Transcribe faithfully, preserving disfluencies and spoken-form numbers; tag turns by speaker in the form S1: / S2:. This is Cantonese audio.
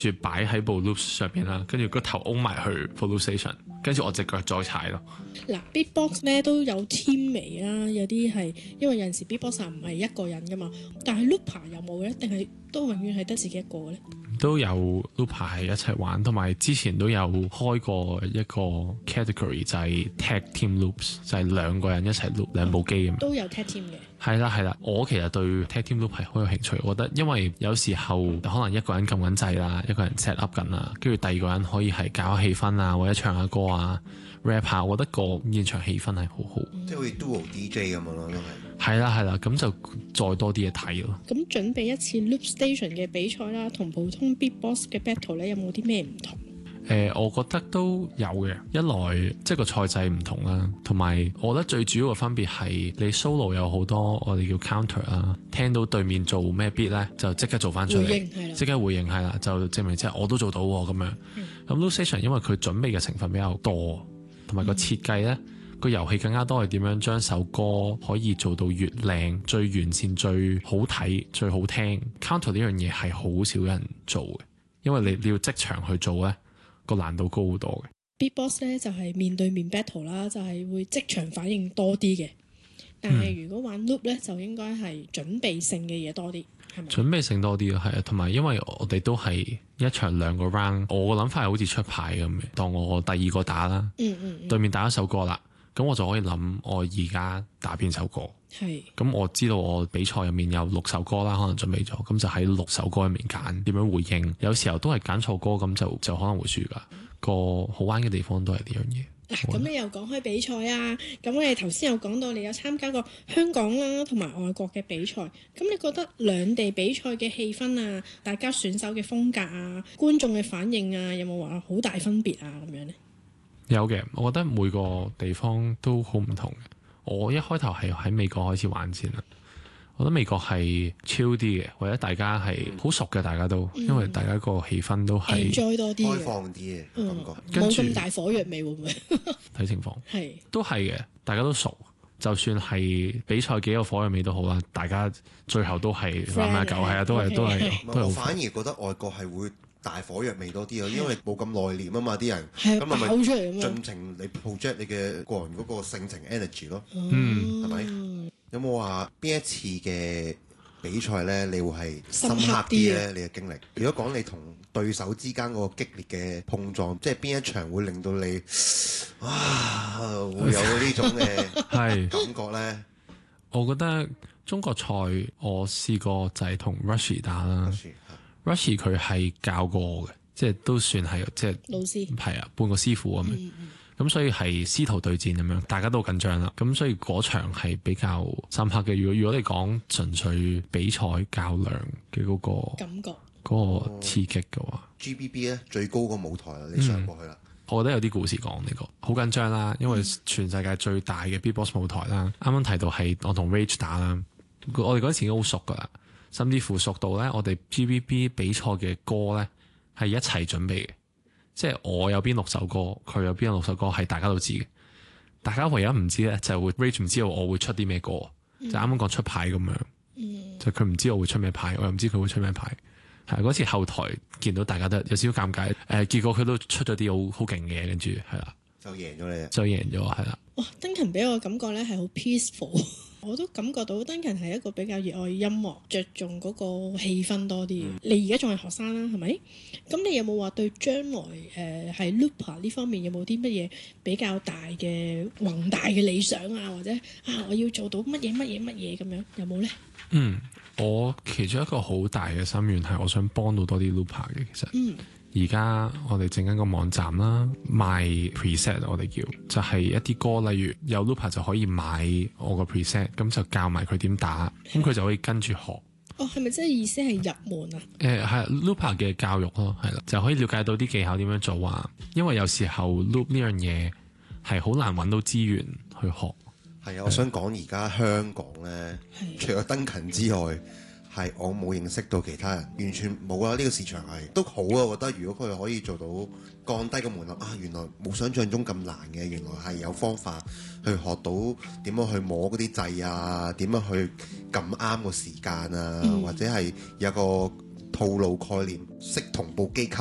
S1: 住擺喺部 loop 上邊啦，跟住個頭擁埋去 full loop station， 跟住我隻腳再踩咯。
S2: 嗱 beatbox 咧都有 team 嚟啦，有啲係因為有陣時 beatboxer 唔係一個人噶嘛，但係 looper 有冇咧？定係都永遠係得自己一個嘅咧？
S1: 都有 looper 係一齊玩，同埋之前都有開過一個 category 就係 tag team loops， 就係兩個人一齊 loop 兩部機咁樣。
S2: 都有 tag team 嘅。係
S1: 啦係啦，我其實對 tag team loop 係好有興趣，我覺得因為有時候可能一個人撳緊掣啦，一個人 set up 緊啦，跟住第二個人可以係搞下氣氛啊，或者唱下歌啊 rap 下，我覺得個現場氣氛係好好，
S3: 即係好似 duo D J 咁樣咯，都係。
S1: 係啦係啦，咁就再多啲嘢睇咯。
S2: 咁準備一次 loop station 嘅比賽啦，同普通 beatbox 嘅 battle 咧，有冇啲咩唔同？
S1: 誒、呃，我覺得都有嘅。一來即係個賽制唔同啦，同埋我覺得最主要嘅分別係你 solo 有好多我哋叫 counter 啦，聽到對面做咩 beat 咧，就即刻做翻出嚟，即刻回應係啦，就證明即係我都做到咁樣。咁、嗯、loop station 因為佢準備嘅成分比較多，同埋個設計咧，個遊戲更加多係點樣將首歌可以做到越靚、最完善、最好睇、最好聽。counter 呢樣嘢係好少人做嘅，因為你你要即場去做咧，個難度高好多嘅。
S2: Beatbox 咧就係面對面 battle 啦，就係會即場反應多啲嘅。但係如果玩 loop 咧，就應該係準備性嘅嘢多啲，係咪？
S1: 準備性多啲咯，係啊，同埋因為我哋都係一場兩個 round，我個諗法係好似出牌咁嘅，當我第二個打啦，
S2: 嗯嗯嗯，
S1: 對面打一首歌啦，咁我就可以諗我而家打邊首歌。
S2: 係，咁
S1: 我知道我比賽入面有六首歌啦，可能準備咗，咁就喺六首歌入面揀點樣回應。有時候都係揀錯歌，咁就就可能會輸噶。個好玩嘅地方都係呢樣嘢。
S2: 嗱，咁你又講開比賽啊，咁我哋頭先又講到你有參加過香港啦同埋外國嘅比賽，咁你覺得兩地比賽嘅氣氛啊，大家選手嘅風格啊，觀眾嘅反應啊，有冇話好大分別啊咁樣呢？
S1: 有嘅，我覺得每個地方都好唔同嘅。我一開頭係喺美國開始玩先啦，我覺得美國係 chill 啲嘅，或者大家係好熟嘅，大家都、嗯、因為大家個氣氛都係
S2: enjoy 多啲，
S3: 開放啲嘅感覺，
S2: 冇咁大火藥味會唔會？
S1: 睇情況，
S2: 係
S1: 都係嘅，大家都熟，就算係比賽幾有火藥味都好啦，大家最後都係攬埋一嚿，係啊，都係、okay. 都係都係。
S3: 我反而覺得外國係會大火藥味多啲咯，因為冇咁內斂啊嘛，啲人
S2: 咁咪爆出嚟，
S3: 盡情你 project 你嘅個人嗰個性情 energy 咯，
S1: 嗯，
S3: 係咪？有冇話邊一次嘅比賽咧，你會係深刻啲咧？你嘅經歷，如果講你同對手之間嗰個激烈嘅碰撞，即係邊一場會令到你啊會有呢種嘅感覺咧？
S1: 我覺得中國賽我試過就係同 Rushy 打啦。Rushy 佢係教過我嘅，即係都算係即係
S2: 老師，
S1: 係啊，半個師傅咁樣。咁、嗯、所以係師徒對戰咁樣，大家都緊張啦。咁所以嗰場係比較深刻嘅。如果如果你講純粹比賽較量嘅嗰個
S2: 感覺，
S1: 嗰個刺激嘅話、哦、
S3: G B B 咧最高個舞台啦，你上過去啦、嗯。
S1: 我覺得有啲故事講呢、這個，好緊張啦，因為全世界最大嘅 Beatbox 舞台啦。啱啱提到係我同 Rage 打啦，我哋嗰陣時已經好熟噶啦。甚至乎熟到咧，我哋 G B B 比賽嘅歌咧係一齊準備嘅，即係我有邊六首歌，佢有邊六首歌係大家都知嘅。大家唯一唔知咧就係會 Rage 唔知道我會出啲咩歌，嗯、就啱啱講出牌咁樣，嗯、就佢唔知我會出咩牌，我又唔知佢會出咩牌。係嗰次後台見到大家都有少少尷尬，誒、呃，結果佢都出咗啲好好勁嘅，跟住係啦，
S3: 就贏咗你，
S1: 就贏咗係啦。
S2: 哇！Duncan 俾我嘅感覺咧係好 peaceful。我都感覺到 Duncan 係一個比較熱愛音樂、着重嗰個氣氛多啲、嗯。你而家仲係學生啦，係咪？咁你有冇話對將來誒喺、呃、Looper 呢方面有冇啲乜嘢比較大嘅宏大嘅理想啊？或者啊，我要做到乜嘢乜嘢乜嘢咁樣，有冇呢？
S1: 嗯，我其中一個好大嘅心願係我想幫到多啲 Looper 嘅，其實。嗯。而家我哋整緊個網站啦，賣 preset 我哋叫，就係、是、一啲歌，例如有 looper 就可以買我個 preset，咁就教埋佢點打，咁佢就可以跟住學。
S2: 哦，係咪即係意思係入門啊？誒、
S1: 呃，係 looper 嘅教育咯，係啦，就可以了解到啲技巧點樣做啊。因為有時候 loop 呢樣嘢係好難揾到資源去學。
S3: 係啊，我想講而家香港咧，除咗Duncan之外。係我冇認識到其他人，完全冇啊！呢、這個市場係都好啊，我覺得如果佢可以做到降低個門檻啊，原來冇想象中咁難嘅，原來係有方法去學到點樣去摸嗰啲掣啊，點樣去撳啱個時間啊，嗯、或者係有個套路概念，識同步機構。